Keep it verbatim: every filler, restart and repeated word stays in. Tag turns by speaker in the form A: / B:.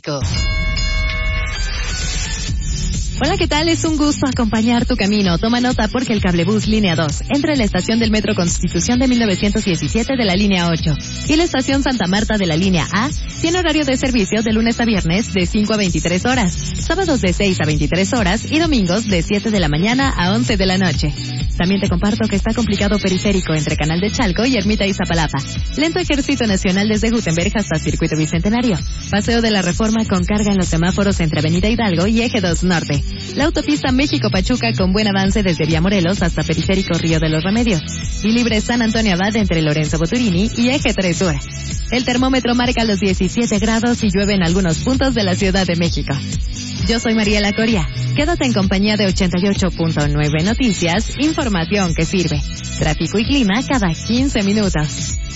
A: México. Hola, ¿qué tal? Es un gusto acompañar tu camino. Toma nota porque el cablebús Línea dos entra en la estación del Metro Constitución de mil novecientos diecisiete de la Línea ocho y la estación Santa Marta de la Línea A tiene horario de servicio de lunes a viernes de cinco a veintitrés horas, sábados de seis a veintitrés horas y domingos de siete de la mañana a once de la noche. También te comparto que está complicado periférico entre Canal de Chalco y Ermita Iztapalapa. Lento Ejército Nacional desde Gutenberg hasta Circuito Bicentenario. Paseo de la Reforma con carga en los semáforos entre Avenida Hidalgo y Eje dos Norte. La autopista México-Pachuca con buen avance desde Vía Morelos hasta Periférico Río de los Remedios. Y libre San Antonio Abad entre Lorenzo Boturini y Eje tres Sur. El termómetro marca los diecisiete grados y llueve en algunos puntos de la Ciudad de México. Yo soy Mariela Coria. Quédate en compañía de ochenta y ocho punto nueve Noticias, información que sirve. Tráfico y clima cada quince minutos.